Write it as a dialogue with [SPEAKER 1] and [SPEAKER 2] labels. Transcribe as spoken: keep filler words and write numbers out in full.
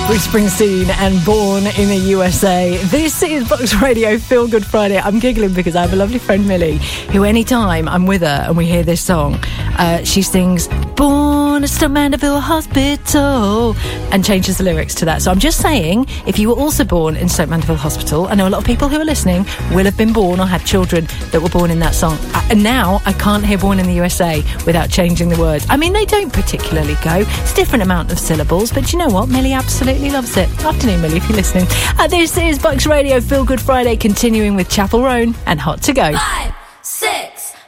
[SPEAKER 1] Bruce Springsteen and Born in the U S A. This is Box Radio Feel Good Friday. I'm giggling because I have a lovely friend, Millie, who anytime I'm with her and we hear this song, uh, she sings Born at Stoke Mandeville Hospital and changes the lyrics to that. So I'm just saying, if you were also born in Stoke Mandeville Hospital, I know a lot of people who are listening will have been born or had children that were born in that song. Uh, and now I can't hear Born in the U S A without changing the words. I mean, they don't particularly go. It's a different amount of syllables, but you know what? Millie absolutely loves it. Afternoon, Millie, if you're listening. Uh, this is Bucks Radio Feel Good Friday, continuing with Chapel Roan and Hot to Go.
[SPEAKER 2] Five.